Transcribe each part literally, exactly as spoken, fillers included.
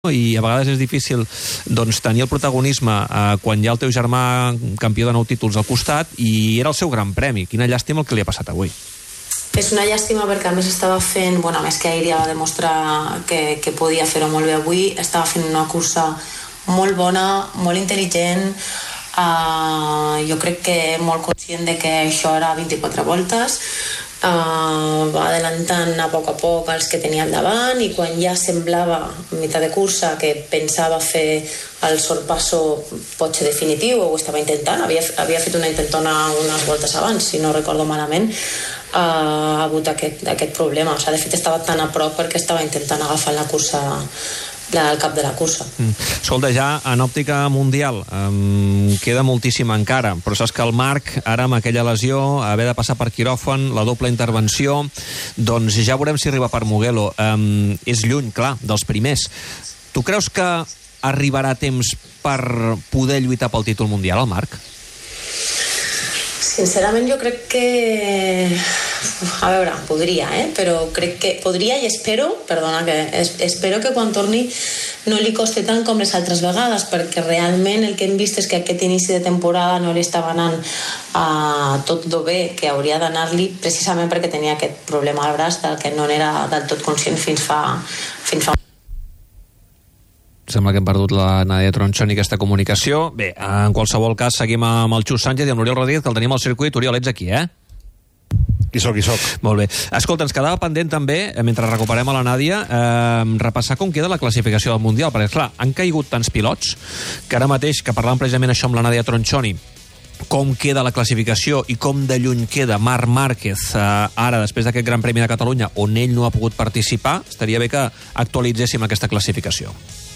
i a vegades és difícil doncs, tenir el protagonisme eh, quan hi ha el teu germà campió de nou títols al costat, i era el seu gran premi. Quina llàstima el que li ha passat avui. És una llàstima perquè a més estava fent, bueno, a més que ahir ja va demostrar que, que podia fer-ho molt bé avui, estava fent una cursa molt bona, molt intel·ligent, uh, jo crec que molt conscient de que això era vint-i-quatre voltes, Uh, va adelantant a poc a poc els que tenia al davant, i quan ja semblava a meitat de cursa que pensava fer el sorpasso potser definitiu, o ho estava intentant, havia, havia fet una intentona unes voltes abans, si no recordo malament, uh, ha hagut aquest, aquest problema. O sigui, de fet estava tan a prop perquè estava intentant agafar la cursa al cap de la cursa. Mm. Escolta, ja en òptica mundial um, queda moltíssim encara, però saps que el Marc, ara amb aquella lesió, haver de passar per quiròfan, la doble intervenció, doncs ja veurem si arriba per Mugello. Um, és lluny, clar, dels primers. Tu creus que arribarà temps per poder lluitar pel títol mundial, el Marc? Sincerament jo crec que... A veure, podria, eh? Però crec que podria, i espero, perdona, que es, espero que quan torni no li costi tant com les altres vegades, perquè realment el que hem vist és que aquest inici de temporada no li estava anant uh, tot do bé que hauria d'anar-li, precisament perquè tenia aquest problema al braç del que no n'era del tot conscient fins fa... Fins fa... Sembla que hem perdut la Nàdia Tronchoni aquesta comunicació. Bé, en qualsevol cas, seguim amb el Xus Sánchez i amb l'Oriol Rodríguez, que el tenim al circuit. Oriol, ets aquí, eh? Hi soc, hi soc. Molt bé. Escolta, ens quedava pendent també, mentre recuperem a la Nàdia, eh, repassar com queda la classificació del Mundial, perquè, clar, han caigut tants pilots que ara mateix, que parlàvem precisament això amb la Nàdia Tronchoni, com queda la classificació i com de lluny queda Marc Márquez eh, ara, després d'aquest Gran Premi de Catalunya, on ell no ha pogut participar, estaria bé que actualitzéssim aquesta classificació.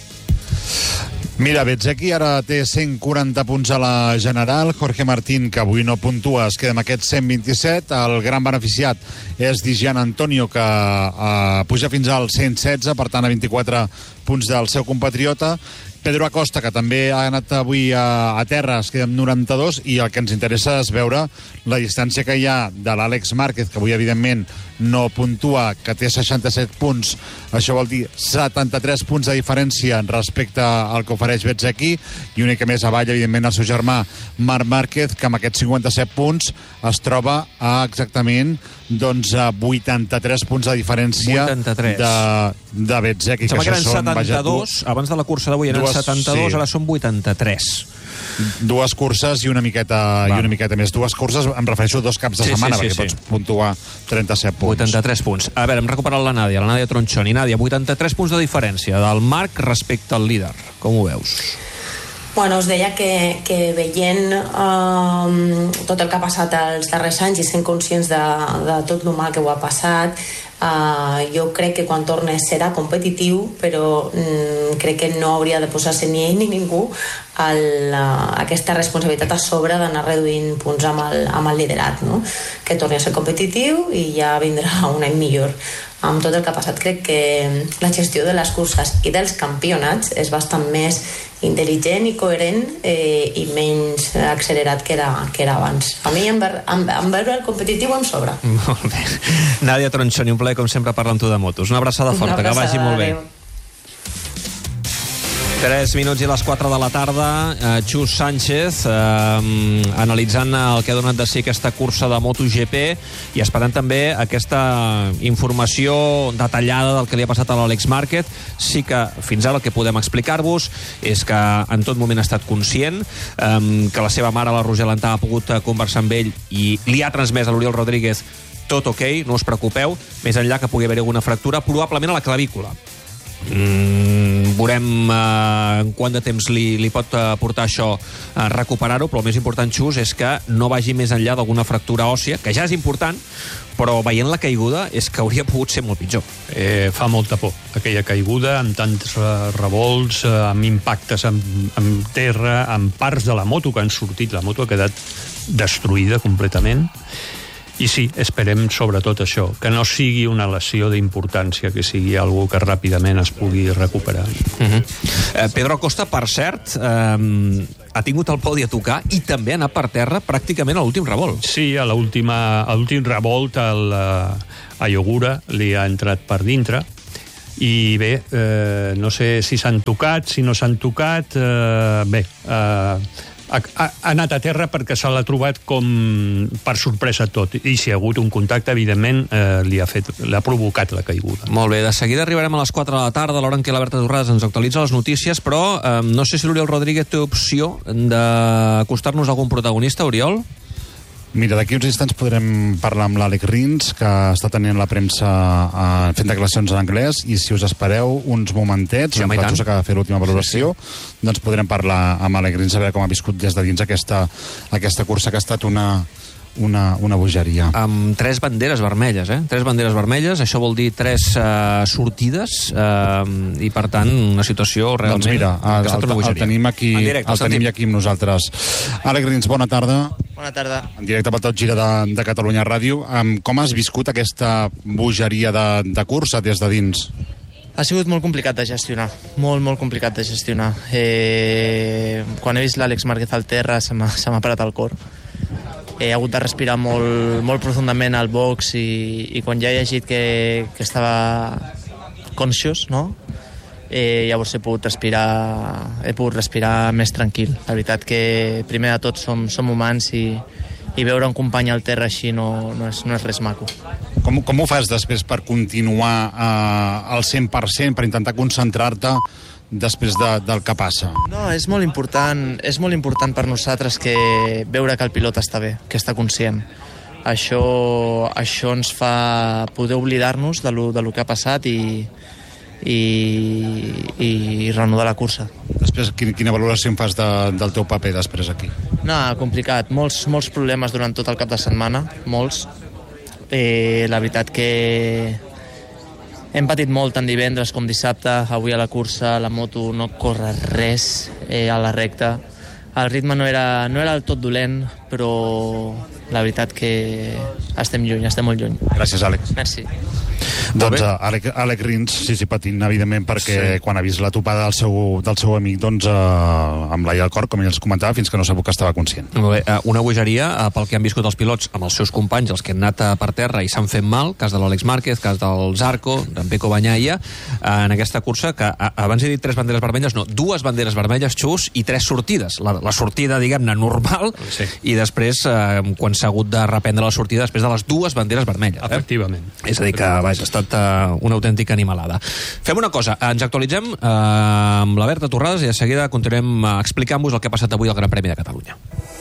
Mira, Bezzecchi ara té cent quaranta punts a la general, Jorge Martín, que avui no puntua, es queda amb aquests cent vint-i-set, el gran beneficiat és Dijan Antonio, que eh, puja fins als cent setze, per tant a vint-i-quatre punts del seu compatriota. Pedro Acosta, que també ha anat avui a, a terra, es queda amb noranta-dos, i el que ens interessa és veure la distància que hi ha de l'Àlex Márquez, que avui evidentment no puntua, que té seixanta-set punts, això vol dir setanta-tres punts de diferència respecte al que ofereix Bezzecchi, i una mica més avall, evidentment, el seu germà Marc Márquez, que amb aquests cinquanta-set punts es troba a exactament doncs a vuitanta-tres punts de diferència vuitanta-tres. de, de Bezzecchi. Sembla que, que eren setanta-dos, tu... abans de la cursa d'avui eren dues, setanta-dos, sí. Ara són vuitanta-tres. Dues curses i una miqueta Va. i una miqueta més. Dues curses, em refereixo a dos caps de sí, setmana, sí, sí, perquè sí. Pots puntuar trenta-set punts. vuitanta-tres punts. A veure, hem recuperat la Nàdia, la Nàdia Tronchoni. Nàdia, vuitanta-tres punts de diferència del Marc respecte al líder. Com ho veus? Bueno, us deia que, que veient um, tot el que ha passat els darrers anys i sent conscients de, de tot el mal que ho ha passat, uh, jo crec que quan torni serà competitiu, però um, crec que no hauria de posar-se ni ell ni ningú el, uh, aquesta responsabilitat a sobre d'anar reduint punts amb el, amb el liderat, no? Que torni a ser competitiu i ja vindrà un any millor. Amb tot el que ha passat, crec que la gestió de les curses i dels campionats és bastant més intel·ligent i coherent eh, i menys accelerat que era, que era abans. A mi em, ver, em, em veure el competitiu em sobra. Molt bé. Nàdia Tronchoni, un plaer com sempre parlar amb tu de motos. Una abraçada forta, una abraçada, que vagi molt bé. Adéu. tres minuts i les quatre de la tarda, eh, Xus Sánchez eh, analitzant el que ha donat de si aquesta cursa de MotoGP i esperant també aquesta informació detallada del que li ha passat a l'Àlex Márquez. Sí que fins ara el que podem explicar-vos és que en tot moment ha estat conscient, eh, que la seva mare, la Roger Lantà, ha pogut conversar amb ell i li ha transmès a l'Oriol Rodríguez tot ok, no us preocupeu, més enllà que pugui haver alguna fractura, probablement a la clavícula. Mm, veurem uh, en quant de temps li, li pot uh, portar això uh, recuperar-ho, però el més important, Xus, és que no vagi més enllà d'alguna fractura òssia, que ja és important, però veient la caiguda és que hauria pogut ser molt pitjor. Eh, fa molta por, aquella caiguda, amb tants revolts, eh, amb impactes amb, amb terra, amb parts de la moto que han sortit, la moto ha quedat destruïda completament. I sí, esperem sobretot això, que no sigui una lesió d'importància, que sigui algo que ràpidament es pugui recuperar. Uh-huh. eh, Pedro Acosta, per cert, eh, ha tingut el podi a tocar i també ha anat per terra pràcticament a l'últim revolt. Sí, a l'últim revolt el, a Iogura li ha entrat per dintre I bé, eh, no sé si s'han tocat, si no s'han tocat, eh, bé, eh, ha, ha anat a terra perquè se l'ha trobat com per sorpresa tot, i si ha hagut un contacte, evidentment, eh, li ha fet, l'ha provocat la caiguda. Molt bé, de seguida arribarem a les quatre de la tarda, a l'hora en què la Berta Torrades ens actualitza les notícies, però eh, no sé si l'Oriol Rodríguez té opció d'acostar-nos a algun protagonista, Oriol? Mira, d'aquí uns instants podrem parlar amb l'Àlex Rins, que està tenint la premsa eh, fent declaracions en anglès, i si us espereu uns momentets, sí, en Platós acaba de fer l'última valoració, sí, sí. doncs podrem parlar amb Àlex Rins, a veure com ha viscut des de dins aquesta, aquesta cursa, que ha estat una, una, una bogeria. Amb tres banderes vermelles, eh? Tres banderes vermelles, això vol dir tres uh, sortides, uh, i per tant una situació realment... Doncs mira, el, el, el tenim aquí, directe, el tenim aquí amb nosaltres. Àlex Rins, bona tarda. Bona tarda. En directe pel Tot Gira de, de Catalunya Ràdio. Um, com has viscut aquesta bogeria de, de cursa des de dins? Ha sigut molt complicat de gestionar, molt, molt complicat de gestionar. Eh, quan he vist l'Àlex Márquez al terra se m'ha se m'ha parat el cor. He hagut de respirar molt, molt profundament al box i, i quan ja he llegit que, que estava conscious, no? Eh, llavors he pogut respirar he pogut respirar més tranquil. La veritat que primer de tot som, som humans i, i veure un company al terra així no, no, és, no és res maco. Com, com ho fas després per continuar eh, al cent per cent, per intentar concentrar-te després de, del que passa? No, és molt important, és molt important per nosaltres que veure que el pilot està bé, que està conscient. Això, això ens fa poder oblidar-nos de lo, de lo que ha passat i i, i reanudar la cursa. Després, quina valoració en fas de, del teu paper després aquí? No, complicat. Molts, molts problemes durant tot el cap de setmana, molts. Eh, la veritat que hem patit molt tant divendres com dissabte. Avui a la cursa la moto no corre res eh, a la recta. El ritme no era, no era del tot dolent, però la veritat que estem lluny, estem molt lluny. Gràcies, Àlex. Merci. Doncs uh, Àlex, Àlex Rins, sí, sí, patint, evidentment, perquè sí, quan ha vist la topada del seu, del seu amic, doncs, uh, amb l'ai al cor, com ell ens comentava, fins que no sabut que estava conscient. Molt bé, uh, una bogeria uh, pel que han viscut els pilots amb els seus companys, els que han anat uh, per terra i s'han fet mal, cas de l'Àlex Márquez, cas del Zarco, d'en Pecco Bagnaia, uh, en aquesta cursa, que uh, abans he dit tres banderes vermelles, no, dues banderes vermelles, Xus, i tres sortides. La, la sortida, diguem-ne, normal, sí, i després, uh, quan s'ha hagut de reprendre la sortida, després de les dues banderes vermelles. Eh? Efectivament. És a dir que, vaja, ha estat uh, una autèntica animalada. Fem una cosa, ens actualitzem uh, amb la Berta Torrades i de seguida continuem uh, explicant-vos el que ha passat avui al Gran Premi de Catalunya.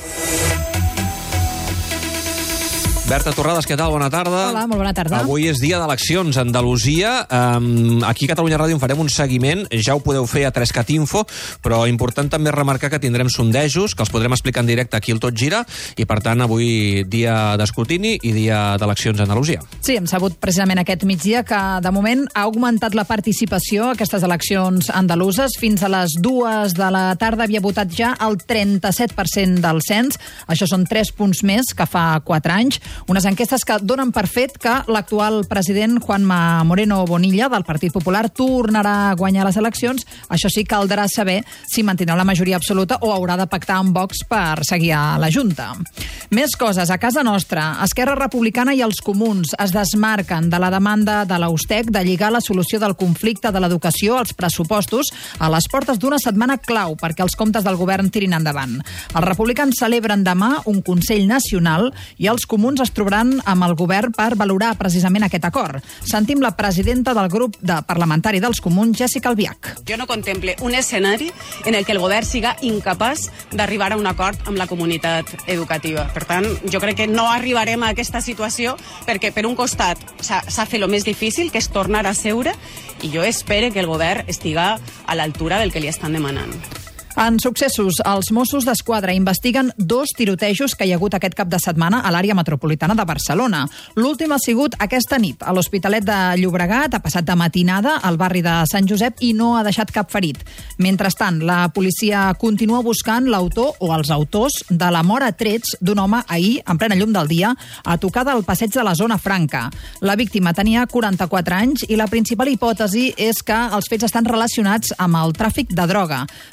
Berta Torrades, què tal? Bona tarda. Hola, molt bona tarda. Avui és dia d'eleccions a Andalusia. Um, aquí a Catalunya Ràdio en farem un seguiment. Ja ho podeu fer a tres cat info, però important també remarcar que tindrem sondejos, que els podrem explicar en directe aquí al Tot Gira, i per tant avui dia d'escrutini i dia d'eleccions a Andalusia. Sí, hem sabut precisament aquest migdia que de moment ha augmentat la participació a aquestes eleccions andaluses. Fins a les dues de la tarda havia votat ja el trenta-set per cent del cens. Això són tres punts més que fa quatre anys. Unes enquestes que donen per fet que l'actual president Juanma Moreno Bonilla del Partit Popular tornarà a guanyar les eleccions. Això sí, caldrà saber si mantindrà la majoria absoluta o haurà de pactar amb Vox per seguir a la Junta. Més coses. A casa nostra, Esquerra Republicana i els Comuns es desmarquen de la demanda de l'Austec de lligar la solució del conflicte de l'educació als pressupostos a les portes d'una setmana clau perquè els comptes del govern tirin endavant. Els republicans celebren demà un Consell Nacional i els Comuns es trobaran amb el govern per valorar precisament aquest acord. Sentim la presidenta del grup de parlamentari dels Comuns, Jessica Albiach. Jo no contemple un escenari en el que el govern siga incapaç d'arribar a un acord amb la comunitat educativa. Per tant, jo crec que no arribarem a aquesta situació perquè, per un costat, s'ha fet el més difícil, que és tornar a seure, i jo espero que el govern estiga a l'altura del que li estan demanant. En successos, els Mossos d'Esquadra investiguen dos tirotejos que hi ha hagut aquest cap de setmana a l'àrea metropolitana de Barcelona. L'últim ha sigut aquesta nit, a l'Hospitalet de Llobregat, ha passat de matinada al barri de Sant Josep i no ha deixat cap ferit. Mentrestant, la policia continua buscant l'autor o els autors de la mort a trets d'un home ahir, en plena llum del dia, a tocar del passeig de la Zona Franca. La víctima tenia quaranta-quatre anys i la principal hipòtesi és que els fets estan relacionats amb el tràfic de droga. De moment,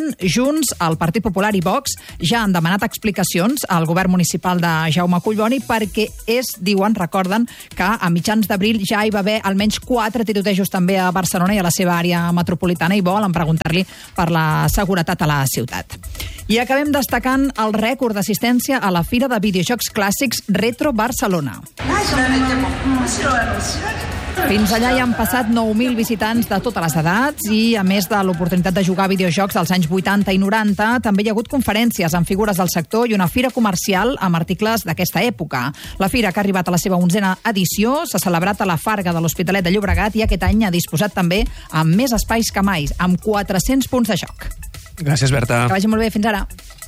l'Ajuntament, Junts, el Partit Popular i Vox ja han demanat explicacions al govern municipal de Jaume Collboni perquè és, diuen, recorden, que a mitjans d'abril ja hi va haver almenys quatre tirotejos també a Barcelona i a la seva àrea metropolitana i volen preguntar-li per la seguretat a la ciutat. I acabem destacant el rècord d'assistència a la Fira de Videojocs Clàssics Retro Barcelona. Fins allà hi han passat nou mil visitants de totes les edats i, a més de l'oportunitat de jugar a videojocs dels anys vuitanta i noranta, també hi ha hagut conferències amb figures del sector i una fira comercial amb articles d'aquesta època. La fira, que ha arribat a la seva onzena edició, s'ha celebrat a la Farga de l'Hospitalet de Llobregat i aquest any ha disposat també amb més espais que mai, amb quatre-cents punts de joc. Gràcies, Berta. Que vagi molt bé. Fins ara.